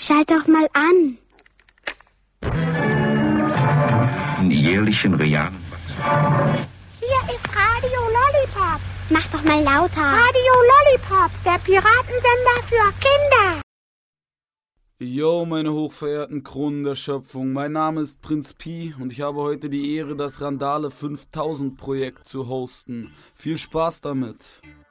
schalt doch mal an. In jährlichen realen Hier ist Radio Lollipop. Mach doch mal lauter. Radio Lollipop, der Piratensender für Kinder. Yo, meine hochverehrten Kronen der Schöpfung, mein Name ist Prinz Pi und ich habe heute die Ehre, das Randale 5000 Projekt zu hosten. Viel Spaß damit!